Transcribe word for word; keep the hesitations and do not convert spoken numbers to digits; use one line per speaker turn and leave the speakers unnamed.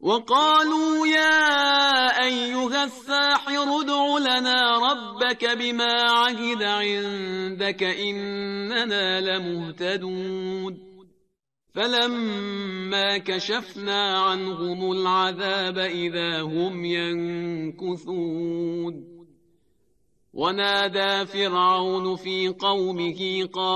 وقالوا يا أيها الساحر ادع لنا ربك بما عهد عندك إننا لمهتدون فلما كشفنا عنهم العذاب إذا هم ينكثون ونادى فرعون في قومه قال